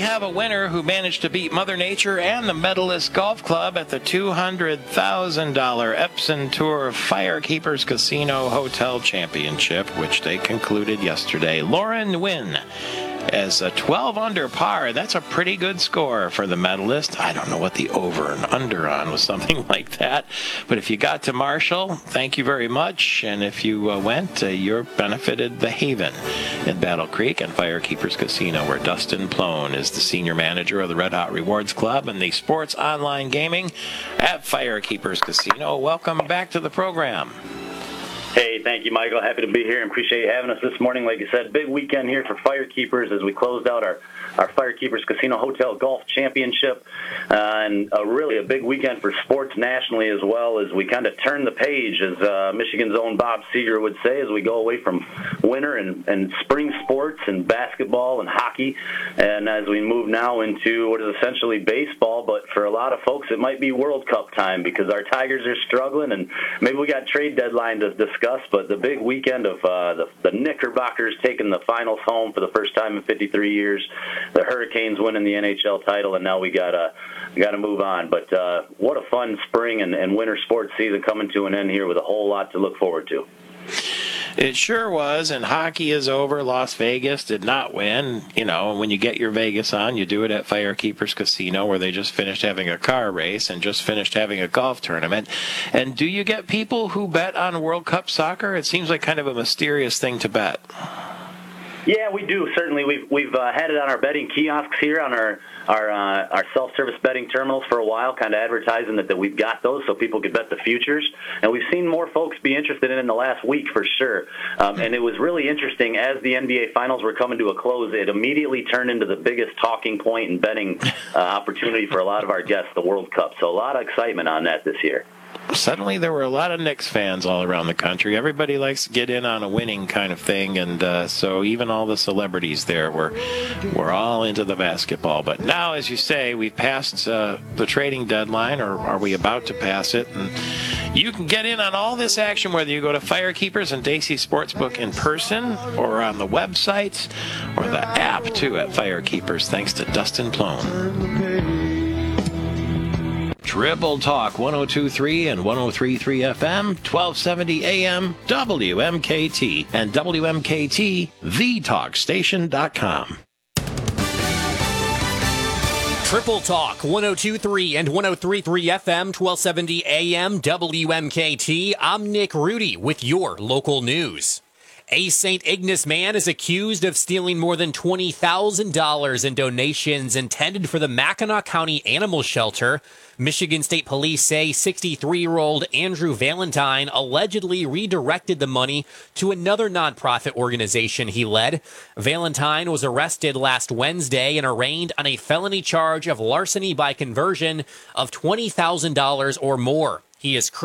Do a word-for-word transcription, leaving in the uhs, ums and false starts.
have a winner who managed to beat Mother Nature and the Medalist Golf Club at the two hundred thousand dollars Epson Tour Firekeepers Casino Hotel Championship, which they concluded yesterday. Lauren Nguyen as a twelve under par. That's a pretty good score for the medalist. I don't know what the over and under on was, something like that. But if you got to Marshall, thank you very much. And if you uh, went, uh, you're benefited the Haven in Battle Creek and Firekeepers Casino, where Dustin Plone is the senior manager of the Red Hot Rewards Club and the sports online gaming at Firekeepers Casino. Welcome back to the program. Hey, thank you, Michael. Happy to be here and appreciate you having us this morning. Like you said, big weekend here for Firekeepers as we closed out our, our Firekeepers Casino Hotel Golf Championship. Uh, and a, really a big weekend for sports nationally as well, as we kind of turn the page, as uh, Michigan's own Bob Seger would say, as we go away from winter and, and spring sports and basketball and hockey, and as we move now into what is essentially baseball. But for a lot of folks, it might be World Cup time because our Tigers are struggling, and maybe we got trade deadline to discuss. But the big weekend of uh, the, the Knickerbockers taking the finals home for the first time in fifty-three years, the Hurricanes winning the N H L title, and now we gotta we gotta move on. But uh, what a fun spring and, and winter sports season coming to an end here with a whole lot to look forward to. It sure was, and hockey is over. Las Vegas did not win. You know, when you get your Vegas on, you do it at Firekeepers Casino, where they just finished having a car race and just finished having a golf tournament. And do you get people who bet on World Cup soccer? It seems like kind of a mysterious thing to bet. Yeah, we do. Certainly, we've we've uh, had it on our betting kiosks here on our our uh, our self-service betting terminals for a while, kind of advertising that, that we've got those so people could bet the futures. And we've seen more folks be interested in it in the last week for sure. Um, and it was really interesting as the N B A Finals were coming to a close. It immediately turned into the biggest talking point and betting uh, opportunity for a lot of our guests, the World Cup. So a lot of excitement on that this year. Suddenly there were a lot of Knicks fans all around the country. Everybody likes to get in on a winning kind of thing, and uh, so even all the celebrities there were were all into the basketball. But now, as you say, we've passed uh, the trading deadline, or are we about to pass it? And you can get in on all this action whether you go to Firekeepers and Dacey Sportsbook in person, or on the website, or the app, too, at Firekeepers, thanks to Dustin Plone. Triple Talk one oh two point three and one oh three point three F M, twelve seventy A M, W M K T, and W M K T, the talk station dot com. Triple Talk one oh two point three and one oh three point three F M, twelve seventy A M, W M K T. I'm Nick Rudy with your local news. A Saint Ignace man is accused of stealing more than twenty thousand dollars in donations intended for the Mackinac County Animal Shelter. Michigan State Police say sixty-three-year-old Andrew Valentine allegedly redirected the money to another nonprofit organization he led. Valentine was arrested last Wednesday and arraigned on a felony charge of larceny by conversion of twenty thousand dollars or more. He is